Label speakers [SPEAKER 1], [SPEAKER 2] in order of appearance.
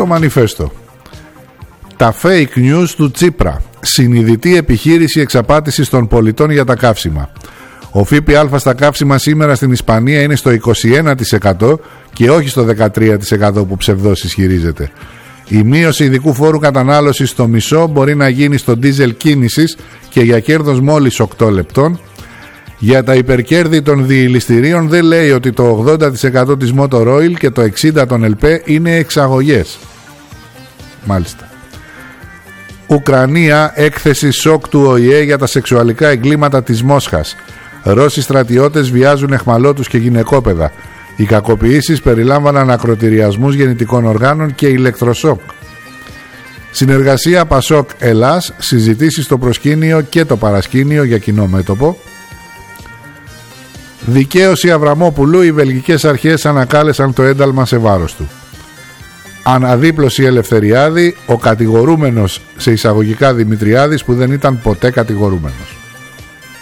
[SPEAKER 1] Το μανιφέστο. Τα fake news του Τσίπρα. Συνειδητή επιχείρηση εξαπάτησης των πολιτών για τα καύσιμα. Ο ΦΠΑ στα καύσιμα σήμερα στην Ισπανία είναι στο 21% και όχι στο 13% που ψευδώς ισχυρίζεται. Η μείωση ειδικού φόρου κατανάλωσης στο μισό μπορεί να γίνει στο ντίζελ κίνησης και για κέρδος μόλις 8 λεπτών. Για τα υπερκέρδη των διηληστηρίων δεν λέει ότι το 80% της Motor Oil και το 60% των ΕΛΠΕ είναι εξαγωγές. Μάλιστα. Ουκρανία, έκθεση σοκ του ΟΗΕ για τα σεξουαλικά εγκλήματα της Μόσχας. Ρώσοι στρατιώτες βιάζουν αιχμαλώτους και γυναικόπαιδα. Οι κακοποιήσεις περιλάμβαναν ακροτηριασμούς γεννητικών οργάνων και ηλεκτροσόκ. Συνεργασία Πασόκ Ελλάς, συζητήσεις στο προσκήνιο και το παρασκήνιο για κοινό μέτωπο. Δικαίωση Αβραμόπουλου, οι βελγικές αρχές ανακάλεσαν το ένταλμα σε βάρος του. Αναδίπλωση Ελευθεριάδη, ο κατηγορούμενος σε εισαγωγικά Δημητριάδης που δεν ήταν ποτέ κατηγορούμενος.